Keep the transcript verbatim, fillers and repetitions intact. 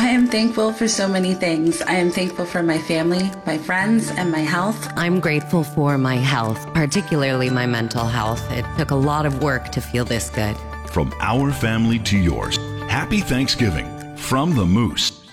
I am thankful for so many things. I am thankful for my family, my friends, and my health. I'm grateful for my health, particularly my mental health. It took a lot of work to feel this good. From our family to yours, happy Thanksgiving from the Moose.